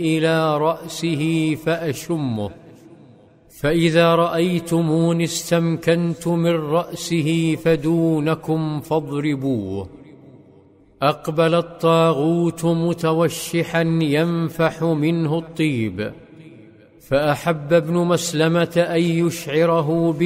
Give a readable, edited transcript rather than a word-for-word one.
إلى رأسه فأشمه، فإذا رأيتموني استمكنت من رأسه فدونكم فاضربوه. أقبل الطاغوت متوشحا ينفح منه الطيب، فأحب ابن مسلمة أن يشعره